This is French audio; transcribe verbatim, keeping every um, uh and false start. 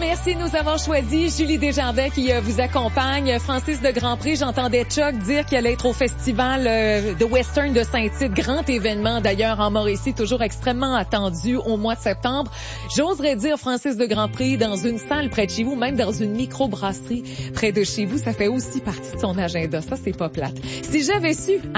Merci de nous avoir choisis. Julie Desjardins qui euh, vous accompagne. Francis de Grandpré, j'entendais Chuck dire qu'il allait être au festival euh, de western de Saint-Tite. Grand événement d'ailleurs en Mauricie, toujours extrêmement attendu au mois de septembre. J'oserais dire, Francis de Grandpré, dans une salle près de chez vous, même dans une microbrasserie près de chez vous, ça fait aussi partie de son agenda. Ça, c'est pas plate. Si j'avais su...